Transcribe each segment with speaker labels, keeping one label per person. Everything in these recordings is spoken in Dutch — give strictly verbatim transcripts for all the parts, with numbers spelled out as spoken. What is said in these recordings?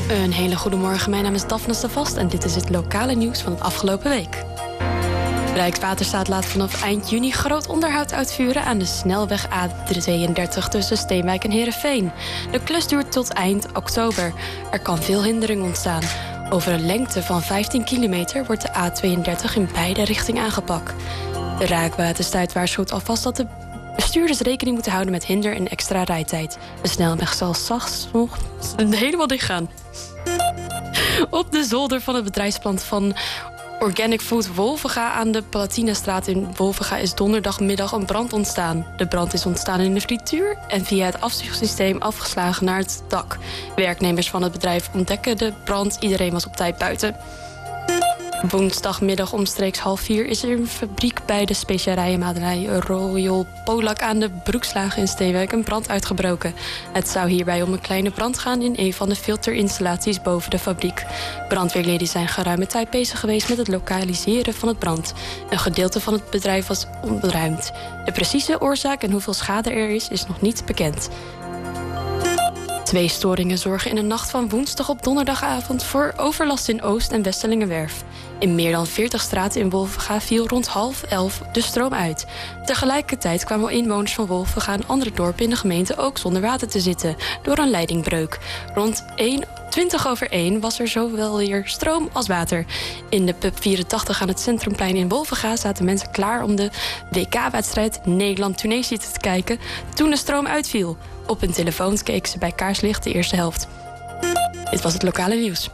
Speaker 1: Een hele goede morgen, mijn naam is Daphne Stavast en dit is het lokale nieuws van het afgelopen week. Rijkswaterstaat laat vanaf eind juni groot onderhoud uitvoeren aan de snelweg A tweeëndertig tussen Steenwijk en Heerenveen. De klus duurt tot eind oktober. Er kan veel hindering ontstaan. Over een lengte van vijftien kilometer wordt de A tweeëndertig in beide richtingen aangepakt. De Rijkswaterstaat waarschuwt alvast dat de bestuurders rekening moeten houden met hinder en extra rijtijd. De snelweg zal zacht nog helemaal dicht gaan. Op de zolder van het bedrijfspand van Organic Food Wolvenga aan de Palatinastraat in Wolvenga is donderdagmiddag een brand ontstaan. De brand is ontstaan in de frituur en via het afzuigsysteem afgeslagen naar het dak. Werknemers van het bedrijf ontdekken de brand. Iedereen was op tijd buiten. Woensdagmiddag omstreeks half vier is er een fabriek bij de specerijenmakerij Royal Polak aan de Broekslagen in Steenwijk een brand uitgebroken. Het zou hierbij om een kleine brand gaan in een van de filterinstallaties boven de fabriek. Brandweerleden zijn geruime tijd bezig geweest met het lokaliseren van het brand. Een gedeelte van het bedrijf was ontruimd. De precieze oorzaak en hoeveel schade er is, is nog niet bekend. Twee storingen zorgen in de nacht van woensdag op donderdagavond voor overlast in Oost- en Westelingenwerf. In meer dan veertig straten in Wolvenga viel rond half elf de stroom uit. Tegelijkertijd kwamen inwoners van Wolvenga en andere dorpen in de gemeente ook zonder water te zitten door een leidingbreuk. Rond twintig over één was er zowel weer stroom als water. In de pub vierentachtig aan het Centrumplein in Wolvenga zaten mensen klaar om de W K-wedstrijd Nederland-Tunesië te kijken toen de stroom uitviel. Op hun telefoon keken ze bij kaarslicht de eerste helft. Dit was het lokale nieuws.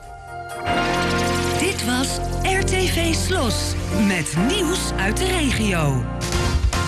Speaker 2: Dit was R T V Slos met nieuws uit de regio.